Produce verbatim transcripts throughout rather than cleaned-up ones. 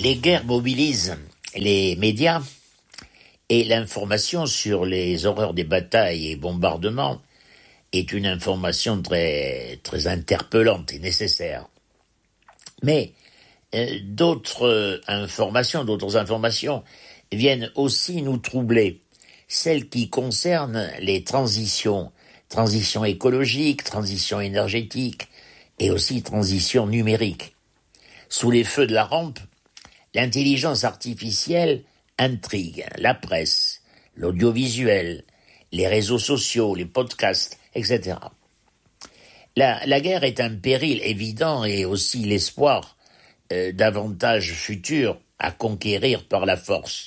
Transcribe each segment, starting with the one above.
Les guerres mobilisent les médias et l'information sur les horreurs des batailles et bombardements est une information très, très interpellante et nécessaire. Mais euh, d'autres informations, d'autres informations viennent aussi nous troubler, celles qui concernent les transitions, transition écologique, transition énergétique et aussi transition numérique. Sous les feux de la rampe, l'intelligence artificielle intrigue la presse, l'audiovisuel, les réseaux sociaux, les podcasts, et cetera. La, la guerre est un péril évident et aussi l'espoir euh, d'avantages futurs à conquérir par la force.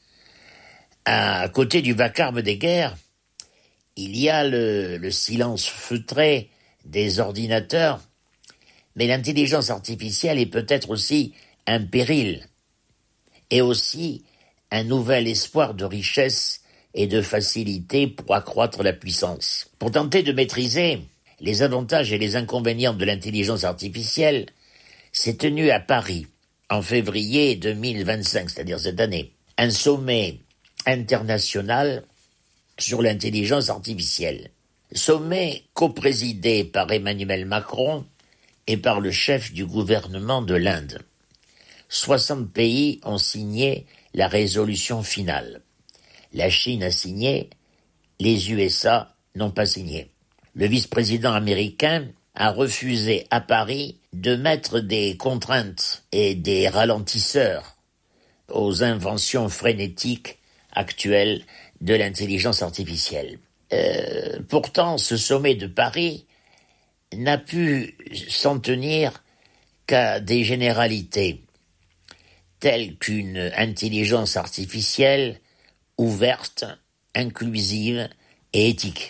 À côté du vacarme des guerres, il y a le, le silence feutré des ordinateurs, mais l'intelligence artificielle est peut-être aussi un péril et aussi un nouvel espoir de richesse et de facilité pour accroître la puissance. Pour tenter de maîtriser les avantages et les inconvénients de l'intelligence artificielle, s'est tenu à Paris, en février deux mille vingt-cinq, c'est-à-dire cette année, un sommet international sur l'intelligence artificielle. Sommet coprésidé par Emmanuel Macron et par le chef du gouvernement de l'Inde. soixante pays ont signé la résolution finale. La Chine a signé, les U S A n'ont pas signé. Le vice-président américain a refusé à Paris de mettre des contraintes et des ralentisseurs aux inventions frénétiques actuelles de l'intelligence artificielle. Euh, pourtant, ce sommet de Paris n'a pu s'en tenir qu'à des généralités, telles qu'une intelligence artificielle ouverte, inclusive et éthique.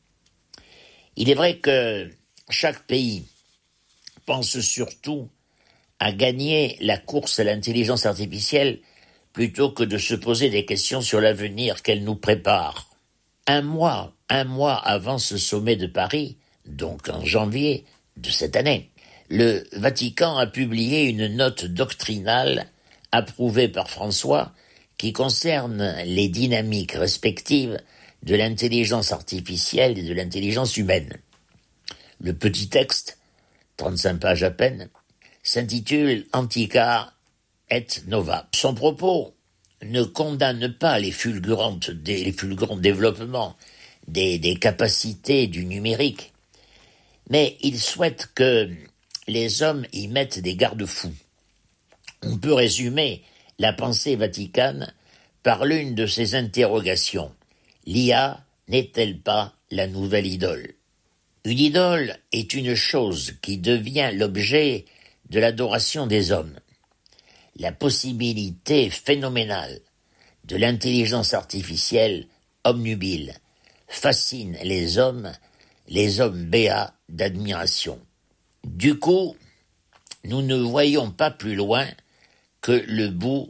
Il est vrai que chaque pays pense surtout à gagner la course à l'intelligence artificielle plutôt que de se poser des questions sur l'avenir qu'elle nous prépare. Un mois, un mois avant ce sommet de Paris, donc en janvier de cette année, le Vatican a publié une note doctrinale approuvée par François qui concerne les dynamiques respectives de l'intelligence artificielle et de l'intelligence humaine. Le petit texte, trente-cinq pages à peine, s'intitule Antica et Nova. Son propos ne condamne pas les fulgurantes, les fulgurants développements des, des capacités du numérique, mais il souhaite que les hommes y mettent des garde-fous. On peut résumer la pensée vaticane par l'une de ces interrogations. L'I A n'est-elle pas la nouvelle idole ? Une idole est une chose qui devient l'objet de l'adoration des hommes. La possibilité phénoménale de l'intelligence artificielle obnubile fascine les hommes, les hommes béats d'admiration. Du coup, nous ne voyons pas plus loin que le bout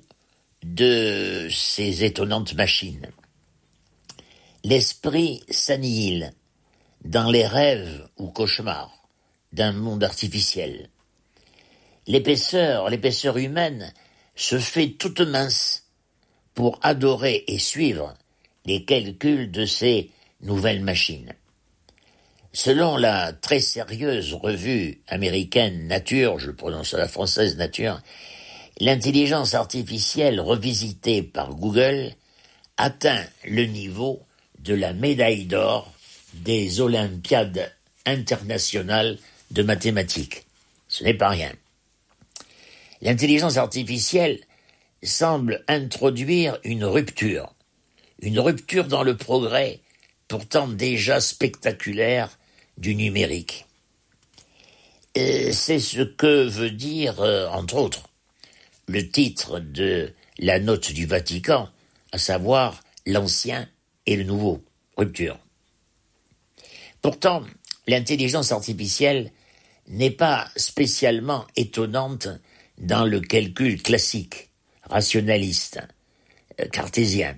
de ces étonnantes machines. L'esprit s'annihile dans les rêves ou cauchemars d'un monde artificiel. L'épaisseur, l'épaisseur humaine se fait toute mince pour adorer et suivre les calculs de ces nouvelles machines. Selon la très sérieuse revue américaine Nature, je prononce à la française Nature, l'intelligence artificielle revisitée par Google atteint le niveau de la médaille d'or des Olympiades internationales de mathématiques. Ce n'est pas rien. L'intelligence artificielle semble introduire une rupture, une rupture dans le progrès, pourtant déjà spectaculaire, du numérique. Et c'est ce que veut dire, euh, entre autres, le titre de la note du Vatican, à savoir l'ancien et le nouveau, rupture. Pourtant, l'intelligence artificielle n'est pas spécialement étonnante dans le calcul classique, rationaliste, euh, cartésien.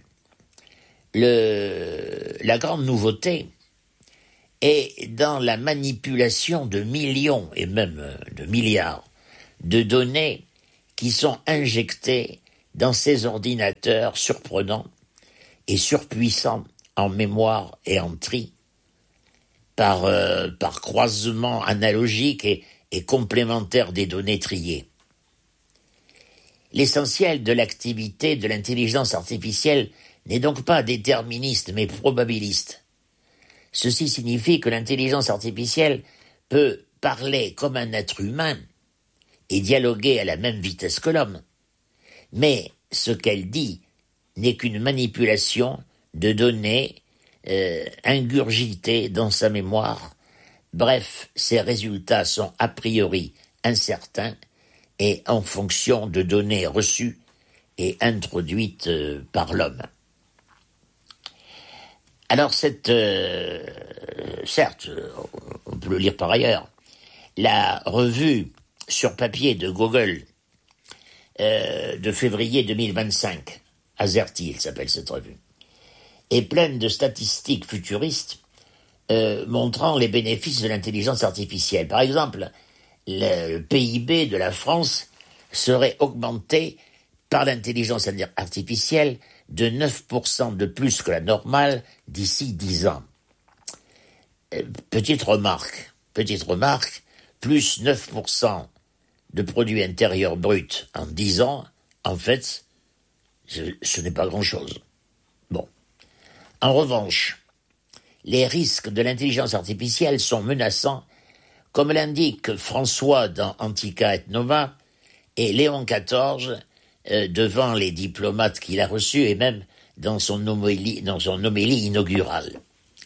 Le, la grande nouveauté est dans la manipulation de millions et même de milliards de données qui sont injectés dans ces ordinateurs surprenants et surpuissants en mémoire et en tri, par, euh, par croisement analogique et, et complémentaire des données triées. L'essentiel de l'activité de l'intelligence artificielle n'est donc pas déterministe mais probabiliste. Ceci signifie que l'intelligence artificielle peut parler comme un être humain et dialoguer à la même vitesse que l'homme. Mais ce qu'elle dit n'est qu'une manipulation de données euh, ingurgitées dans sa mémoire. Bref, ses résultats sont a priori incertains et en fonction de données reçues et introduites euh, par l'homme. Alors, cette, euh, certes, on peut le lire par ailleurs, la revue sur papier de Google euh, de février deux mille vingt-cinq, AZERTY, s'appelle cette revue, est pleine de statistiques futuristes euh, montrant les bénéfices de l'intelligence artificielle. Par exemple, le P I B de la France serait augmenté par l'intelligence artificielle de neuf pour cent de plus que la normale d'ici dix ans. Euh, petite remarque, petite remarque, plus neuf pour cent de produit intérieur brut en dix ans, en fait, ce, ce n'est pas grand-chose. Bon. En revanche, les risques de l'intelligence artificielle sont menaçants, comme l'indique François dans Antica et Nova et Léon quatorze euh, devant les diplomates qu'il a reçus et même dans son homélie, dans son homélie inaugurale.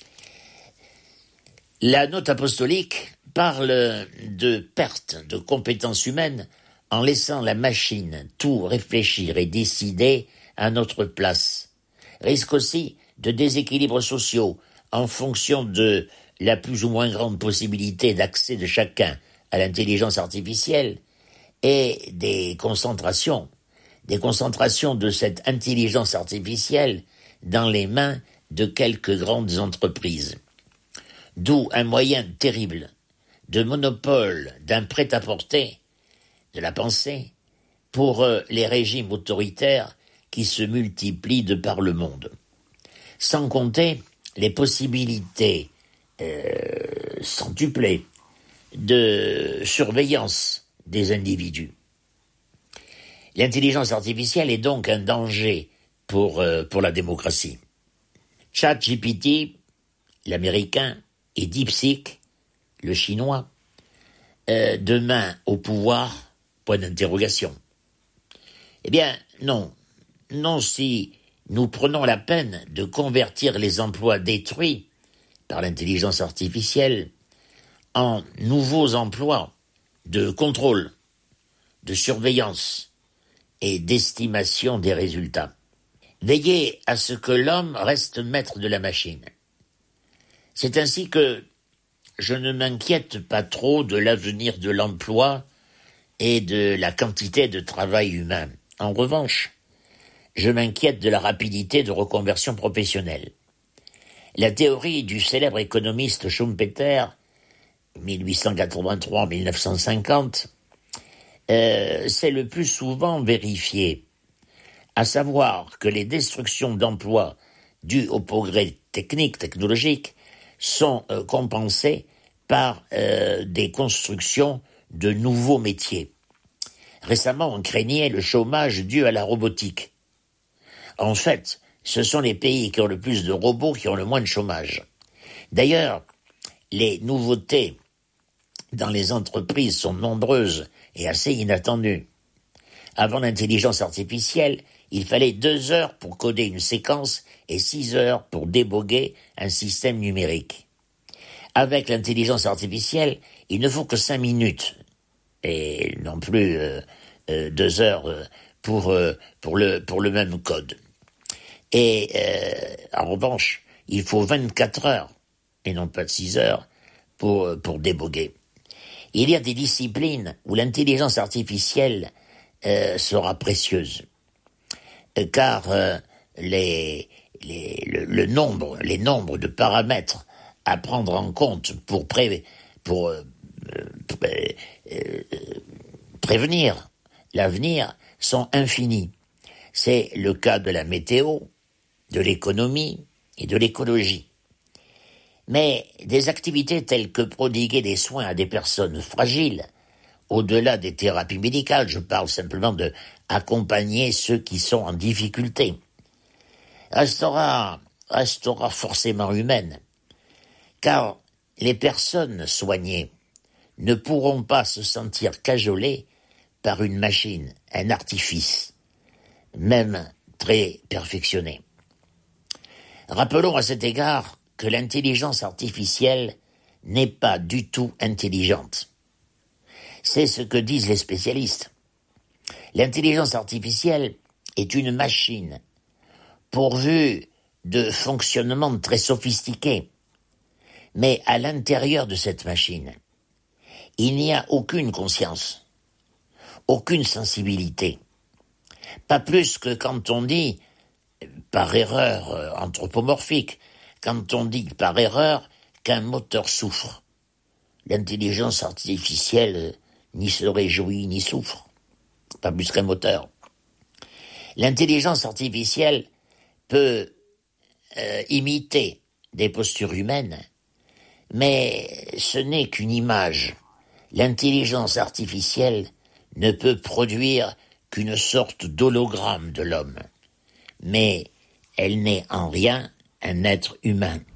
La note apostolique parle de perte de compétences humaines en laissant la machine tout réfléchir et décider à notre place. Risque aussi de déséquilibres sociaux en fonction de la plus ou moins grande possibilité d'accès de chacun à l'intelligence artificielle et des concentrations, des concentrations de cette intelligence artificielle dans les mains de quelques grandes entreprises. D'où un moyen terrible de monopole d'un prêt-à-porter, de la pensée, pour euh, les régimes autoritaires qui se multiplient de par le monde. Sans compter les possibilités euh, centuplées de surveillance des individus. L'intelligence artificielle est donc un danger pour, euh, pour la démocratie. ChatGPT, l'américain, et DeepSeek, le chinois, euh, demain au pouvoir, point d'interrogation. Eh bien, non. Non si nous prenons la peine de convertir les emplois détruits par l'intelligence artificielle en nouveaux emplois de contrôle, de surveillance et d'estimation des résultats. Veillez à ce que l'homme reste maître de la machine. C'est ainsi que je ne m'inquiète pas trop de l'avenir de l'emploi et de la quantité de travail humain. En revanche, je m'inquiète de la rapidité de reconversion professionnelle. La théorie du célèbre économiste Schumpeter, mille huit cent quatre-vingt-trois à mille neuf cent cinquante, euh, s'est le plus souvent vérifiée, à savoir que les destructions d'emplois dues au progrès technique, technologique, sont euh, compensées par euh, des constructions de nouveaux métiers. Récemment, on craignait le chômage dû à la robotique. En fait, ce sont les pays qui ont le plus de robots qui ont le moins de chômage. D'ailleurs, les nouveautés dans les entreprises sont nombreuses et assez inattendues. Avant l'intelligence artificielle, il fallait deux heures pour coder une séquence et six heures pour déboguer un système numérique. Avec l'intelligence artificielle, il ne faut que cinq minutes, et non plus euh, euh, deux heures euh, pour, euh, pour, le, pour le même code. Et euh, en revanche, il faut vingt-quatre heures, et non pas six heures, pour, pour déboguer. Il y a des disciplines où l'intelligence artificielle euh, sera précieuse. Car euh, les, les, le, le nombre, les nombres de paramètres à prendre en compte pour, pré, pour euh, pré, euh, prévenir l'avenir sont infinies. C'est le cas de la météo, de l'économie et de l'écologie. Mais des activités telles que prodiguer des soins à des personnes fragiles, au-delà des thérapies médicales, je parle simplement de accompagner ceux qui sont en difficulté, restera, restera forcément humaine, car les personnes soignées ne pourront pas se sentir cajolées par une machine, un artifice, même très perfectionné. Rappelons à cet égard que l'intelligence artificielle n'est pas du tout intelligente. C'est ce que disent les spécialistes. L'intelligence artificielle est une machine pourvue de fonctionnements très sophistiqués. Mais à l'intérieur de cette machine, il n'y a aucune conscience, aucune sensibilité. Pas plus que quand on dit, par erreur anthropomorphique, quand on dit par erreur qu'un moteur souffre. L'intelligence artificielle ni se réjouit ni souffre, pas plus qu'un moteur. L'intelligence artificielle peut euh, imiter des postures humaines, mais ce n'est qu'une image. L'intelligence artificielle ne peut produire qu'une sorte d'hologramme de l'homme, mais elle n'est en rien un être humain.